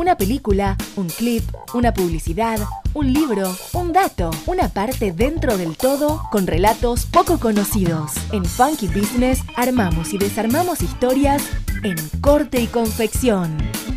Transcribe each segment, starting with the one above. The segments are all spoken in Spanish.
una película, un clip, una publicidad, un libro, un dato, una parte dentro del todo con relatos poco conocidos. En Funky Business armamos y desarmamos historias en corte y confección.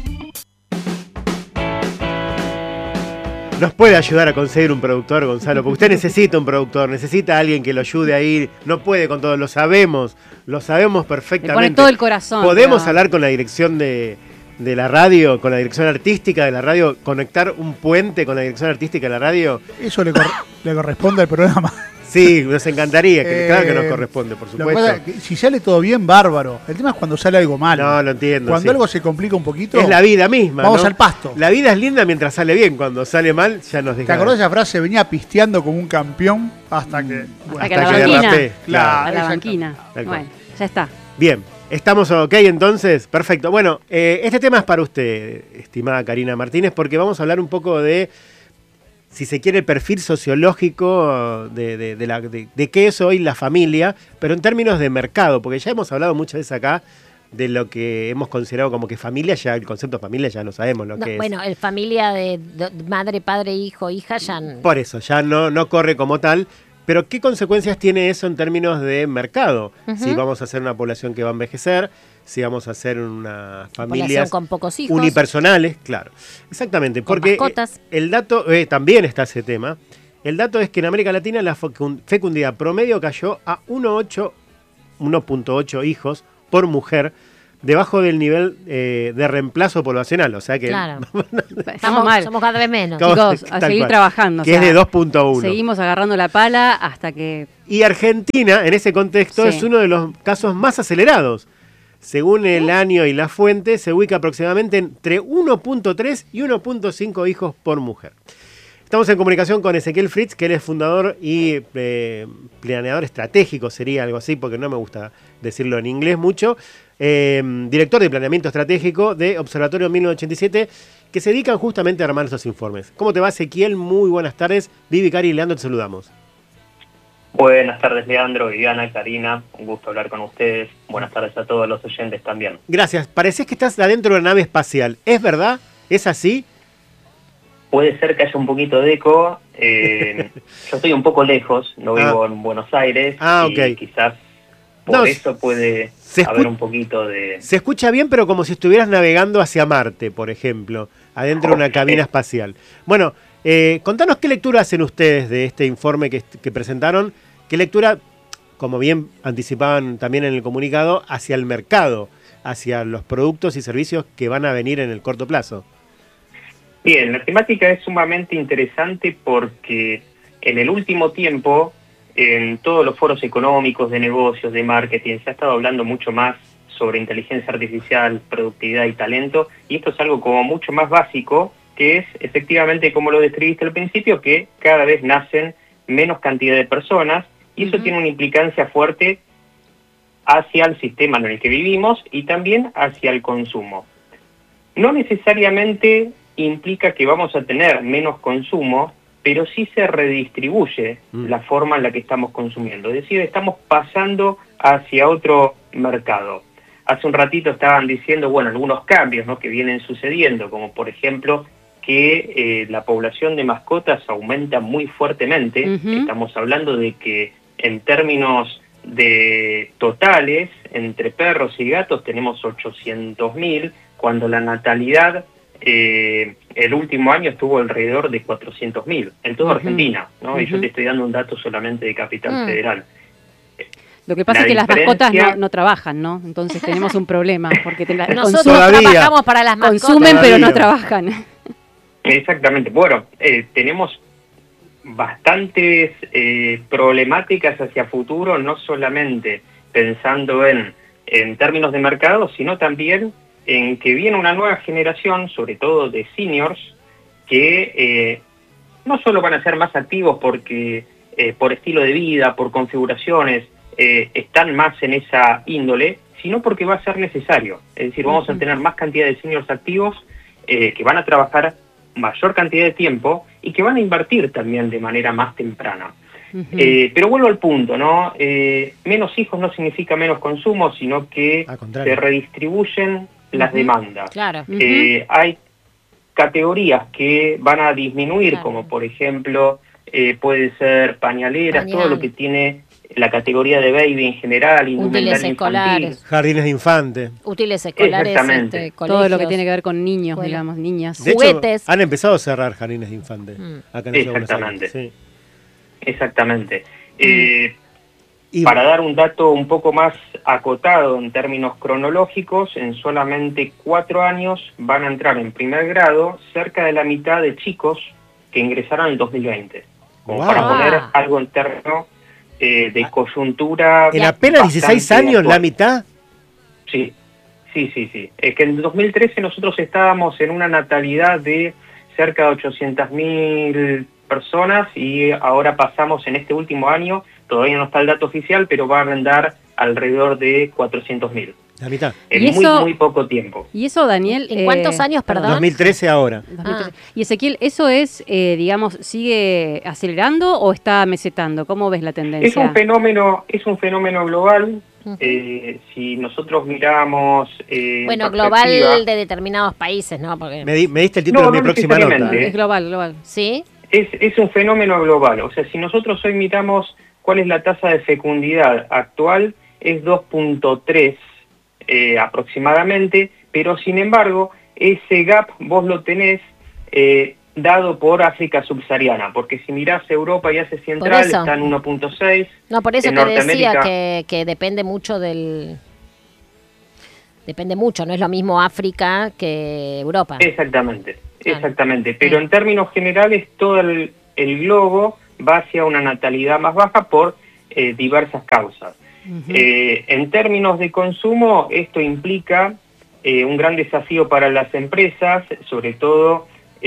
Nos puede ayudar a conseguir un productor, Gonzalo, porque usted necesita un productor, necesita a alguien que lo ayude a ir, no puede con todo, lo sabemos perfectamente. Le pone todo el corazón. Podemos hablar con la dirección de la radio, con la dirección artística de la radio, conectar un puente con la dirección artística de la radio. Eso le corresponde al programa. Sí, nos encantaría, claro que nos corresponde, por supuesto. Lo que pasa es que si sale todo bien, bárbaro. El tema es cuando sale algo mal. No, lo entiendo. Cuando algo se complica un poquito. Es la vida misma. Vamos ¿no? al pasto. La vida es linda mientras sale bien. Cuando sale mal, ya nos deja. ¿Te acordás de esa frase? Venía pisteando como un campeón hasta que. Hasta que la banquina. Claro, a la banquina. Bueno, ya está. Bien. ¿Estamos ok entonces? Perfecto. Bueno, este tema es para usted, estimada Karina Martínez, porque vamos a hablar un poco de, si se quiere, el perfil sociológico de qué es hoy la familia, pero en términos de mercado, porque ya hemos hablado muchas veces acá de lo que hemos considerado como que familia, ya el concepto de familia ya no sabemos lo que es. Bueno, el familia de madre, padre, hijo, hija ya... Por eso, ya no corre como tal. Pero ¿qué consecuencias tiene eso en términos de mercado? Si vamos a hacer una población que va a envejecer, si vamos a hacer una familia con pocos hijos, unipersonales, claro. Exactamente, porque mascotas. El dato, también está ese tema, el dato es que en América Latina la fecundidad promedio cayó a 1.8 hijos por mujer, debajo del nivel de reemplazo poblacional, o sea que... Claro. Estamos mal. Somos cada vez menos. Chicos, a seguir trabajando. Que es de 2.1. Seguimos agarrando la pala hasta que... Y Argentina, en ese contexto, es uno de los casos más acelerados. Según el año y la fuente, se ubica aproximadamente entre 1.3 y 1.5 hijos por mujer. Estamos en comunicación con Ezequiel Fritz, que él es fundador y planeador estratégico, sería algo así, porque no me gusta decirlo en inglés mucho. Director de planeamiento estratégico de Observatorio 1987, que se dedican justamente a armar esos informes. ¿Cómo te va, Ezequiel? Muy buenas tardes. Vivi, Cari y Leandro, te saludamos. Buenas tardes, Leandro, Viviana, Karina. Un gusto hablar con ustedes. Buenas tardes a todos los oyentes también. Gracias. Parecés que estás adentro de una nave espacial. ¿Es verdad? ¿Es así? Puede ser que haya un poquito de eco. Yo estoy un poco lejos, no vivo en Buenos Aires. Y quizás por eso puede haber un poquito de... Se escucha bien, pero como si estuvieras navegando hacia Marte, por ejemplo, adentro de una cabina espacial. Bueno, contanos qué lectura hacen ustedes de este informe que presentaron. ¿Qué lectura, como bien anticipaban también en el comunicado, hacia el mercado, hacia los productos y servicios que van a venir en el corto plazo? Bien, la temática es sumamente interesante porque en el último tiempo, en todos los foros económicos, de negocios, de marketing, se ha estado hablando mucho más sobre inteligencia artificial, productividad y talento, y esto es algo como mucho más básico, que es efectivamente, como lo describiste al principio, que cada vez nacen menos cantidad de personas, y eso tiene una implicancia fuerte hacia el sistema en el que vivimos y también hacia el consumo. No necesariamente implica que vamos a tener menos consumo, pero sí se redistribuye la forma en la que estamos consumiendo. Es decir, estamos pasando hacia otro mercado. Hace un ratito estaban diciendo, bueno, algunos cambios, ¿no?, que vienen sucediendo, como por ejemplo que la población de mascotas aumenta muy fuertemente. Estamos hablando de que en términos de totales, entre perros y gatos tenemos 800.000, cuando la natalidad el último año estuvo alrededor de 400.000 en toda Argentina, ¿no? Y yo te estoy dando un dato solamente de Capital Federal. Lo que pasa es que las mascotas no trabajan, ¿no? Entonces tenemos un problema, porque nosotros trabajamos para las mascotas. Consumen, pero no trabajan. Exactamente. Bueno, tenemos bastantes problemáticas hacia futuro, no solamente pensando en términos de mercado, sino también en que viene una nueva generación, sobre todo de seniors, que no solo van a ser más activos porque por estilo de vida, por configuraciones, están más en esa índole, sino porque va a ser necesario. Es decir, vamos a tener más cantidad de seniors activos que van a trabajar mayor cantidad de tiempo y que van a invertir también de manera más temprana. Pero vuelvo al punto, ¿no? Menos hijos no significa menos consumo, sino que se redistribuyen las demandas. Claro. categorías que van a disminuir, como por ejemplo puede ser pañaleras, todo lo que tiene la categoría de baby en general, útiles escolares, jardines de infantes, útiles escolares, exactamente, todo lo que tiene que ver con niños, digamos, niñas. De juguetes. hecho, han empezado a cerrar jardines de infantes acá en exactamente, sí. Exactamente. Para dar un dato un poco más acotado en términos cronológicos, en solamente 4 años van a entrar en primer grado cerca de la mitad de chicos que ingresaron en el 2020. Como para poner algo en términos de coyuntura. ¿En apenas 16 años actual. La mitad? Sí. Es que en 2013 nosotros estábamos en una natalidad de cerca de 800.000 personas y ahora pasamos en este último año, todavía no está el dato oficial, pero va a andar alrededor de 400.000. La mitad. En muy poco tiempo. Y eso, Daniel... ¿En cuántos años, perdón? 2013 ahora. 2013. Y Ezequiel, ¿eso es, digamos, sigue acelerando o está mesetando? ¿Cómo ves la tendencia? Es un fenómeno global. Si nosotros miramos... global de determinados países, ¿no? Porque... Me diste el título de mi próxima nota. Es global. ¿Sí? Es un fenómeno global. O sea, si nosotros hoy miramos cuál es la tasa de fecundidad actual, es 2.3 aproximadamente, pero sin embargo, ese gap vos lo tenés dado por África subsahariana, porque si mirás Europa y Asia Central está en 1.6. No, por eso te decía que depende mucho Depende mucho, no es lo mismo África que Europa. Exactamente. Pero en términos generales todo el globo va hacia una natalidad más baja por diversas causas. En términos de consumo, esto implica un gran desafío para las empresas, sobre todo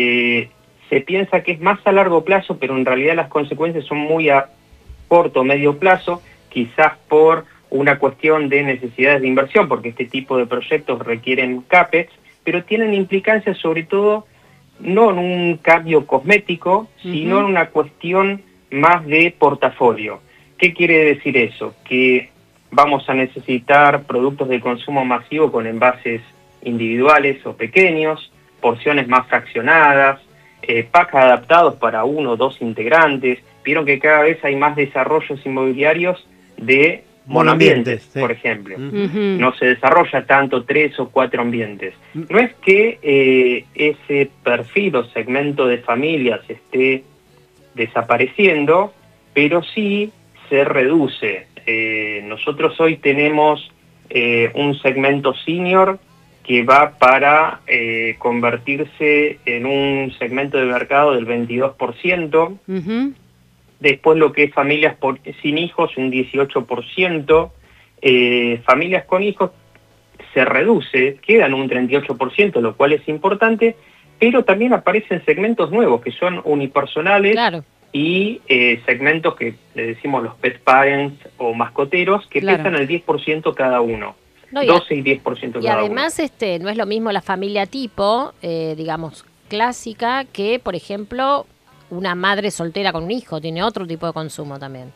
se piensa que es más a largo plazo, pero en realidad las consecuencias son muy a corto o medio plazo, quizás por una cuestión de necesidades de inversión, porque este tipo de proyectos requieren CAPEX, pero tienen implicancias sobre todo no en un cambio cosmético, sino en una cuestión más de portafolio. ¿Qué quiere decir eso? Que vamos a necesitar productos de consumo masivo con envases individuales o pequeños, porciones más fraccionadas, packs adaptados para 1 o 2 integrantes. Vieron que cada vez hay más desarrollos inmobiliarios de monoambientes, por ejemplo. No se desarrolla tanto 3 o 4 ambientes. No es que ese perfil o segmento de familias esté desapareciendo, pero sí se reduce. Nosotros hoy tenemos un segmento senior que va para convertirse en un segmento de mercado del 22%. Después lo que es familias sin hijos, un 18%. Familias con hijos se reduce, quedan un 38%, lo cual es importante, pero también aparecen segmentos nuevos que son unipersonales. Claro. Y segmentos que le decimos los pet parents o mascoteros, que pesan el 10% cada uno. 12 y 10% cada uno. Y además no es lo mismo la familia tipo, digamos, clásica, que por ejemplo una madre soltera con un hijo, tiene otro tipo de consumo también.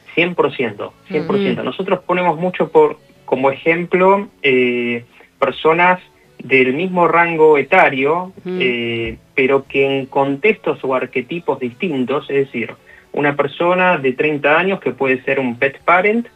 100%. Nosotros ponemos mucho como ejemplo personas del mismo rango etario, pero que en contextos o arquetipos distintos, es decir, una persona de 30 años que puede ser un pet parent,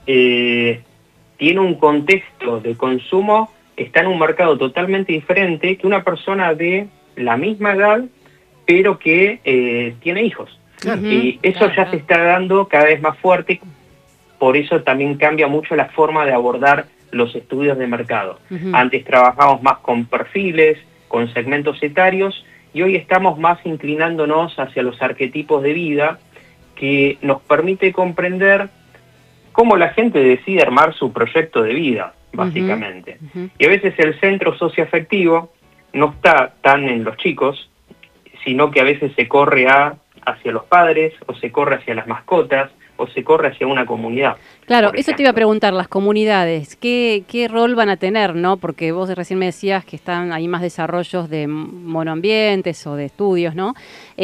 tiene un contexto de consumo, está en un mercado totalmente diferente que una persona de la misma edad, pero que tiene hijos. Y eso ya se está dando cada vez más fuerte, por eso también cambia mucho la forma de abordar los estudios de mercado. Antes trabajábamos más con perfiles, con segmentos etarios, y hoy estamos más inclinándonos hacia los arquetipos de vida, que nos permite comprender cómo la gente decide armar su proyecto de vida, básicamente. Y a veces el centro socioafectivo no está tan en los chicos, sino que a veces se corre hacia los padres, o se corre hacia las mascotas, o se corre hacia una comunidad. Claro, eso te iba a preguntar, las comunidades, ¿qué rol van a tener, no? Porque vos recién me decías que hay más desarrollos de monoambientes o de estudios, ¿no?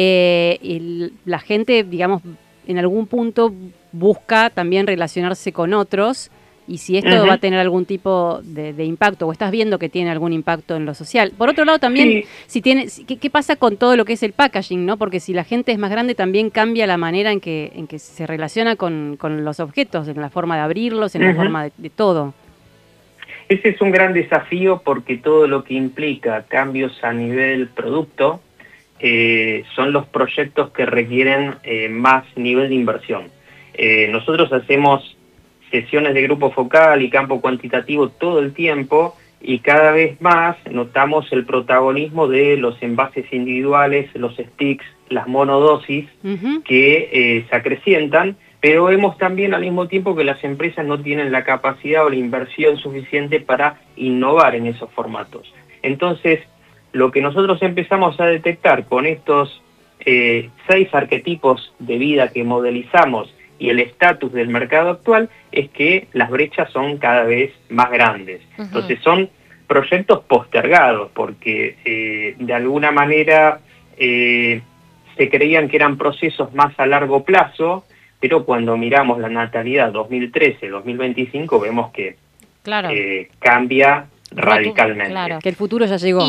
Y la gente, digamos, en algún punto busca también relacionarse con otros y si esto va a tener algún tipo de impacto, o estás viendo que tiene algún impacto en lo social. Por otro lado, también, ¿qué pasa con todo lo que es el packaging, ¿no? Porque si la gente es más grande, también cambia la manera en que se relaciona con los objetos, en la forma de abrirlos, en la forma de todo. Ese es un gran desafío porque todo lo que implica cambios a nivel producto son los proyectos que requieren más nivel de inversión. Nosotros hacemos sesiones de grupo focal y campo cuantitativo todo el tiempo y cada vez más notamos el protagonismo de los envases individuales, los sticks, las monodosis que se acrecientan, pero vemos también al mismo tiempo que las empresas no tienen la capacidad o la inversión suficiente para innovar en esos formatos. Entonces, lo que nosotros empezamos a detectar con estos 6 arquetipos de vida que modelizamos y el estatus del mercado actual es que las brechas son cada vez más grandes. Entonces son proyectos postergados porque de alguna manera se creían que eran procesos más a largo plazo, pero cuando miramos la natalidad 2013-2025 vemos que cambia radicalmente. Claro, que el futuro ya llegó.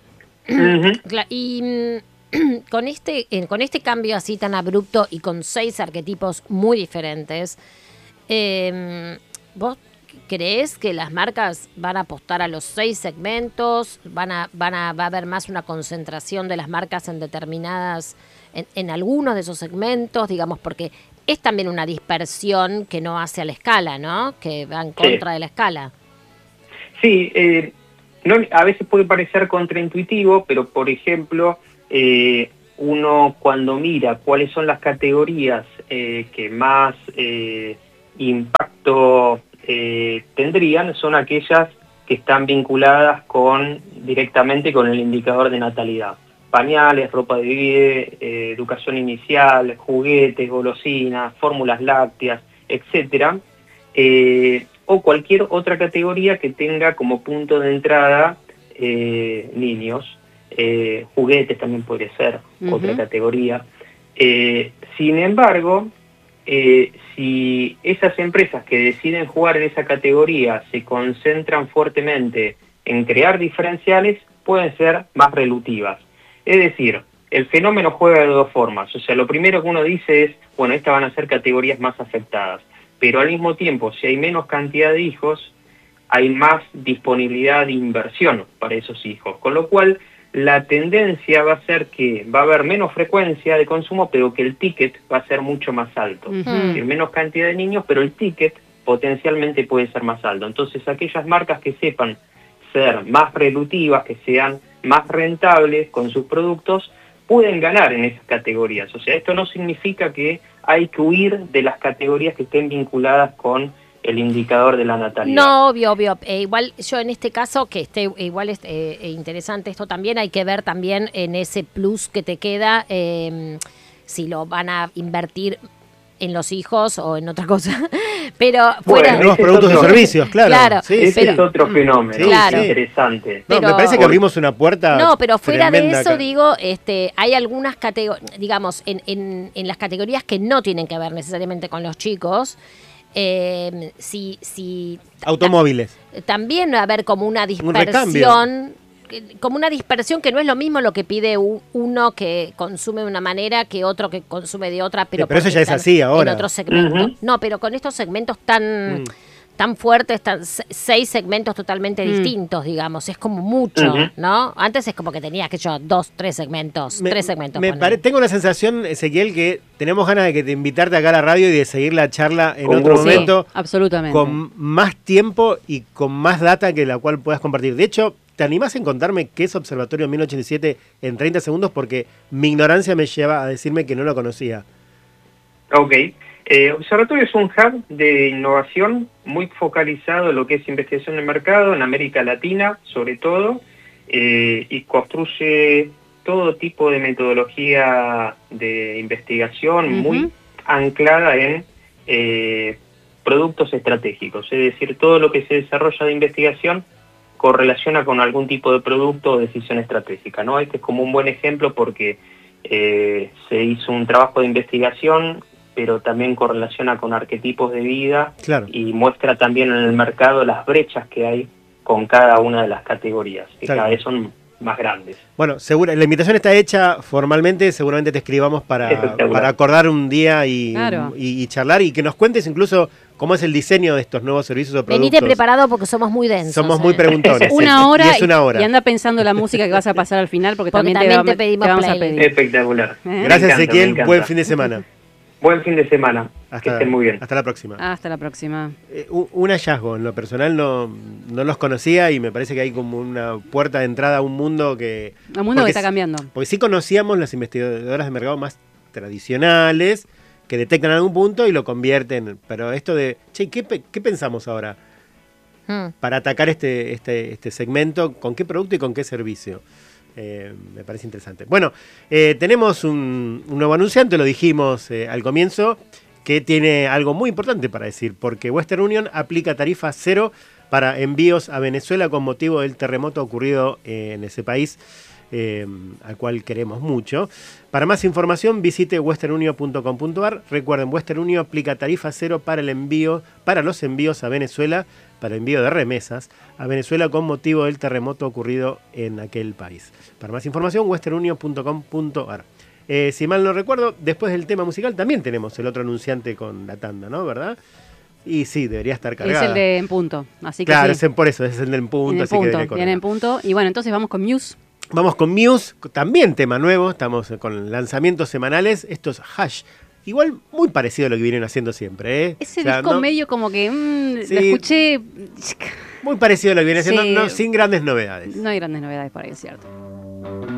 Con este cambio así tan abrupto y con 6 arquetipos muy diferentes, ¿vos creés que las marcas van a apostar a los 6 segmentos? ¿Va a haber más una concentración de las marcas en determinadas, en algunos de esos segmentos, digamos, porque es también una dispersión que no hace a la escala, ¿no? Que va en contra de la escala. Sí, a veces puede parecer contraintuitivo, pero por ejemplo, uno cuando mira cuáles son las categorías que más impacto tendrían, son aquellas que están vinculadas directamente con el indicador de natalidad. Pañales, ropa de bebé, educación inicial, juguetes, golosinas, fórmulas lácteas, etcétera, o cualquier otra categoría que tenga como punto de entrada niños. Juguetes también podría ser otra categoría. Sin embargo, si esas empresas que deciden jugar en esa categoría se concentran fuertemente en crear diferenciales, pueden ser más relutivas. Es decir, el fenómeno juega de 2 formas. O sea, lo primero que uno dice es, bueno, estas van a ser categorías más afectadas. Pero al mismo tiempo, si hay menos cantidad de hijos, hay más disponibilidad de inversión para esos hijos. Con lo cual, la tendencia va a ser que va a haber menos frecuencia de consumo, pero que el ticket va a ser mucho más alto. Es decir, menos cantidad de niños, pero el ticket potencialmente puede ser más alto. Entonces, aquellas marcas que sepan ser más relutivas, que sean más rentables con sus productos, pueden ganar en esas categorías. O sea, esto no significa que hay que huir de las categorías que estén vinculadas con el indicador de la natalidad. No, obvio. Igual yo en este caso, que igual es interesante esto también, hay que ver también en ese plus que te queda, si lo van a invertir en los hijos o en otra cosa. Pero fuera nuevos productos y servicios, claro. Sí, ese es otro fenómeno interesante. No, me parece que abrimos una puerta. No, pero fuera de eso, acá. digo, hay algunas categorías, digamos, en las categorías que no tienen que ver necesariamente con los chicos. Automóviles. También va a haber como una dispersión. Como una dispersión que no es lo mismo lo que pide uno que consume de una manera que otro que consume de otra, pero eso ya es así ahora. En otro segmento. No, pero con estos segmentos tan fuertes, 6 segmentos totalmente distintos, digamos, es como mucho, ¿no? Antes es como que tenías 2, 3 segmentos, 3 segmentos. Tengo la sensación, Ezequiel, que tenemos ganas de invitarte acá a la radio y de seguir la charla en otro momento. Absolutamente. Con más tiempo y con más data que la cual puedas compartir. De hecho, ¿te animás a contarme qué es Observatorio 1087 en 30 segundos? Porque mi ignorancia me lleva a decirme que no lo conocía. Ok. Observatorio es un hub de innovación muy focalizado en lo que es investigación de mercado, en América Latina sobre todo, y construye todo tipo de metodología de investigación muy anclada en productos estratégicos. Es decir, todo lo que se desarrolla de investigación correlaciona con algún tipo de producto o decisión estratégica, ¿no? Este es como un buen ejemplo porque se hizo un trabajo de investigación pero también correlaciona con arquetipos de vida Claro. y muestra también en el mercado las brechas que hay con cada una de las categorías, que Claro. cada vez son más grandes. Bueno, la invitación está hecha formalmente, seguramente te escribamos para Espectacular. acordar un día Claro. y charlar y que nos cuentes incluso cómo es el diseño de estos nuevos servicios o productos. Venite preparado porque somos muy densos. Somos muy ¿eh? preguntones. Una hora, y es una hora. y anda pensando la música que vas a pasar al final, porque, Porque también también te pedimos vamos a playlist. pedir. Espectacular. Me Gracias, encanta, me Ezequiel. encanta. Buen fin de semana. Buen fin de semana. Que estén muy bien. Hasta la próxima. Hasta la próxima. Un hallazgo, en lo personal no los conocía y me parece que hay como una puerta de entrada a un mundo que... Un mundo porque que está cambiando. Porque sí conocíamos las investigadoras de mercado más tradicionales que detectan algún punto y lo convierten. Pero esto de, che, ¿qué pensamos ahora para atacar este segmento? ¿Con qué producto y con qué servicio? Me parece interesante. Bueno, tenemos un nuevo anunciante, lo dijimos al comienzo, que tiene algo muy importante para decir, porque Western Union aplica tarifa cero para envíos a Venezuela con motivo del terremoto ocurrido en ese país, al cual queremos mucho. Para más información visite westernunion.com.ar. Recuerden, Western Union aplica tarifa cero para los envíos a Venezuela, para envío de remesas a Venezuela con motivo del terremoto ocurrido en aquel país. Para más información, westernunion.com.ar. Si mal no recuerdo, después del tema musical también tenemos el otro anunciante con la tanda, ¿no? ¿Verdad? Y sí, debería estar cargada. Es el de En Punto. Así que Claro, sí. por eso, es el de En Punto. En así que punto, debería correr. viene En Punto. Y bueno, entonces vamos con Muse. Vamos con Muse, también tema nuevo, estamos con lanzamientos semanales, esto es Hash. Igual muy parecido a lo que vienen haciendo siempre, ¿eh? Ese O sea, disco no- medio como que Sí. lo escuché. Muy parecido a lo que viene haciendo, Sí. no, sin grandes novedades. No hay grandes novedades por ahí, es cierto.